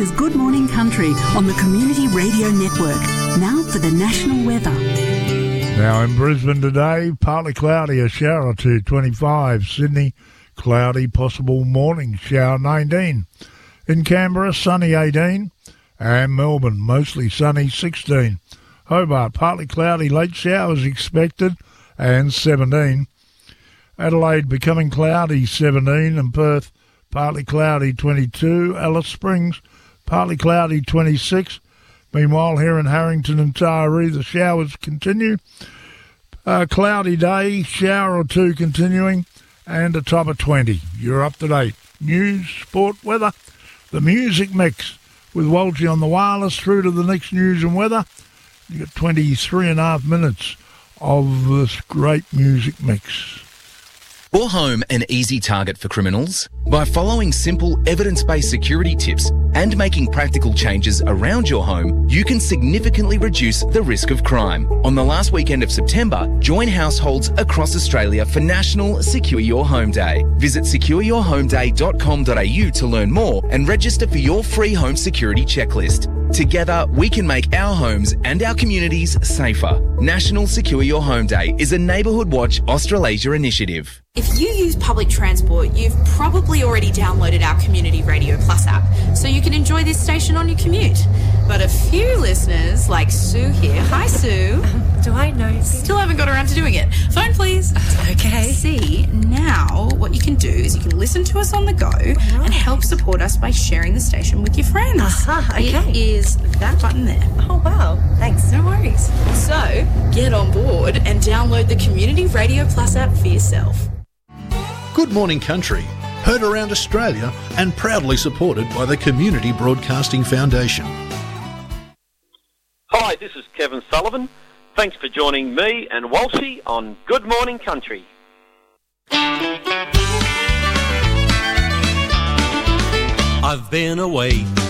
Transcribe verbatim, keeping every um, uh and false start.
is Good Morning Country on the Community Radio Network. Now for the national weather. Now in Brisbane today, partly cloudy, a shower or two, twenty-five. Sydney, cloudy, possible morning shower, nineteen. In Canberra, sunny, eighteen. And Melbourne, mostly sunny, sixteen. Hobart, partly cloudy, late showers expected, and seventeen. Adelaide, becoming cloudy, seventeen. And Perth, partly cloudy, twenty-two. Alice Springs, partly cloudy, twenty-six. Meanwhile, here in Harrington and Taree, the showers continue. A cloudy day, shower or two continuing, and a top of twenty. You're up to date. News, sport, weather, the music mix with Walshy on the wireless through to the next news and weather. You got twenty-three and a half minutes of this great music mix. Your home an easy target for criminals? By following simple evidence-based security tips and making practical changes around your home, you can significantly reduce the risk of crime. On the last weekend of September, join households across Australia for National Secure Your Home Day. Visit secure your home day dot com dot a u to learn more and register for your free home security checklist. Together, we can make our homes and our communities safer. National Secure Your Home Day is a Neighbourhood Watch Australasia initiative. If you use public transport, you've probably already downloaded our Community Radio Plus app, so you can enjoy this station on your commute. But a few listeners, like Sue here, hi Sue. Um, do I know? Still haven't got around to doing it. Phone please. Okay. See, now what you can do is you can listen to us on the go right. and help support us by sharing the station with your friends. Uh-huh, okay. It is that button there. Oh wow, thanks. No worries. So, get on board and download the Community Radio Plus app for yourself. Good Morning Country, heard around Australia and proudly supported by the Community Broadcasting Foundation. Hi, this is Kevin Sullivan. Thanks for joining me and Walshy on Good Morning Country. I've been away